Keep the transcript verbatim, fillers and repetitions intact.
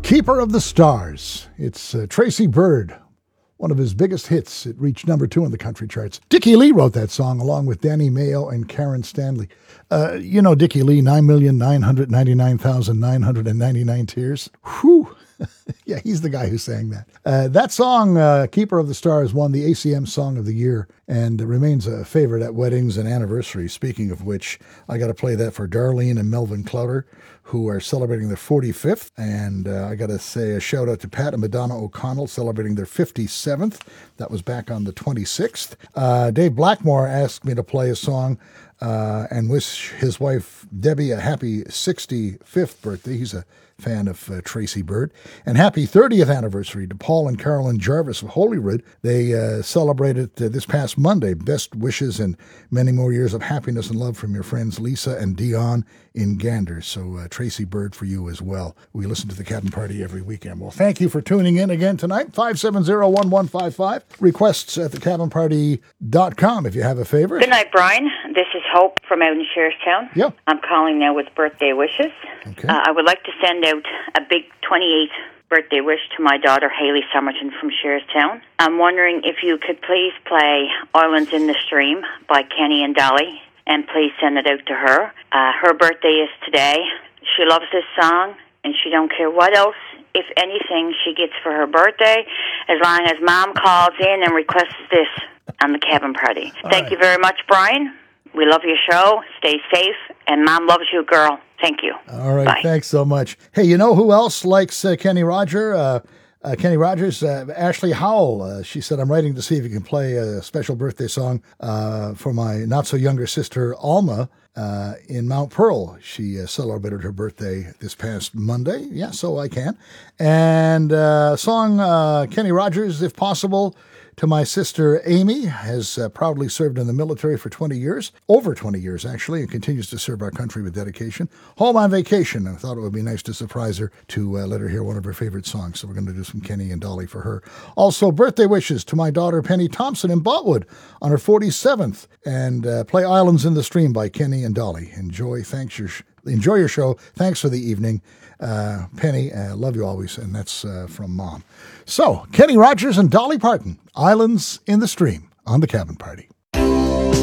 Keeper of the Stars. It's uh, Tracy Byrd, one of his biggest hits. It reached number two in the country charts. Dickie Lee wrote that song along with Danny Mayo and Karen Stanley. Uh, you know Dickie Lee, nine million nine hundred ninety-nine thousand nine hundred ninety-nine tears. Whew. Yeah, he's the guy who sang that. Uh, that song, uh, Keeper of the Stars, won the A C M Song of the Year and remains a favorite at weddings and anniversaries. Speaking of which, I got to play that for Darlene and Melvin Clowder, who are celebrating their forty-fifth. And uh, I got to say a shout out to Pat and Madonna O'Connell, celebrating their fifty-seventh. That was back on the twenty-sixth. Uh, Dave Blackmore asked me to play a song uh, and wish his wife Debbie a happy sixty-fifth birthday. He's a fan of uh, Tracy Byrd. And happy thirtieth anniversary to Paul and Carolyn Jarvis of Holyrood. They uh, celebrated uh, this past Monday. Best wishes and many more years of happiness and love from your friends Lisa and Dion in Gander. So uh, Tracy Byrd for you as well. We listen to the Cabin Party every weekend. Well, thank you for tuning in again tonight. five seven zero, one one five five. Requests at the cabin party dot com if you have a favorite. Good night, Brian. This is Hope from out in Shearstown. Yep. I'm calling now with birthday wishes. Okay. Uh, I would like to send out a big twenty-eighth birthday wish to my daughter, Hayley Somerton from Shearstown. I'm wondering if you could please play Islands in the Stream by Kenny and Dolly, and please send it out to her. Uh, her birthday is today. She loves this song, and she don't care what else, if anything, she gets for her birthday, as long as Mom calls in and requests this on the Cabin Party. All Thank right. you very much, Brian. We love your show. Stay safe, and Mom loves you, girl. Thank you. All right, Bye. Thanks so much. Hey, you know who else likes uh, Kenny Roger? Uh, uh, Kenny Rogers, uh, Ashley Howell. Uh, she said, I'm writing to see if you can play a special birthday song uh, for my not-so-younger sister, Alma, uh, in Mount Pearl. She uh, celebrated her birthday this past Monday. Yeah, so I can. And uh, song, uh, Kenny Rogers, if possible, to my sister Amy, has uh, proudly served in the military for twenty years, over twenty years actually, and continues to serve our country with dedication. Home on vacation, and I thought it would be nice to surprise her to uh, let her hear one of her favorite songs. So we're going to do some Kenny and Dolly for her. Also, birthday wishes to my daughter Penny Thompson in Botwood on her forty-seventh, and uh, play Islands in the Stream by Kenny and Dolly. Enjoy, thanks your, enjoy your show. Thanks for the evening. Uh, Penny, uh, love you always, and that's uh, from Mom. So, Kenny Rogers and Dolly Parton, Islands in the Stream on the Cabin Party.